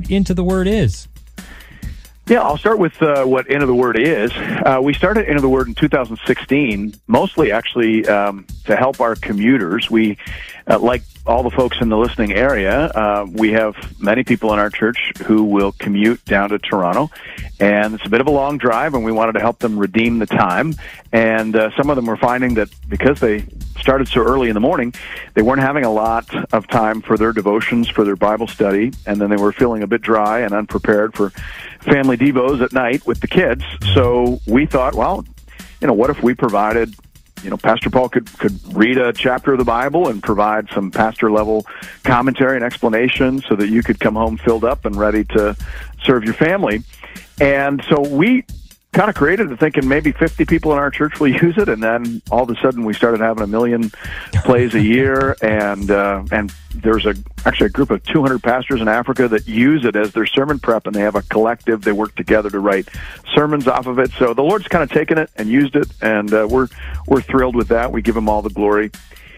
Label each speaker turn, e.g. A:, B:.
A: Into the Word is?
B: Yeah, I'll start with what Into the Word is. We started Into the Word in 2016, mostly actually to help our commuters. We, like all the folks in the listening area, we have many people in our church who will commute down to Toronto, and it's a bit of a long drive, and we wanted to help them redeem the time. And some of them were finding that because they started so early in the morning, they weren't having a lot of time for their devotions, for their Bible study, and then they were feeling a bit dry and unprepared for family devos at night with the kids. So we thought, well, what if we provided, Pastor Paul could read a chapter of the Bible and provide some pastor-level commentary and explanation so that you could come home filled up and ready to serve your family. And so we kind of created it thinking maybe 50 people in our church will use it, and then all of a sudden we started having 1 million plays a year, and there's actually a group of 200 pastors in Africa that use it as their sermon prep, and they have a collective. They work together to write sermons off of it. So the Lord's kind of taken it and used it, and we're thrilled with that. We give Him all the glory.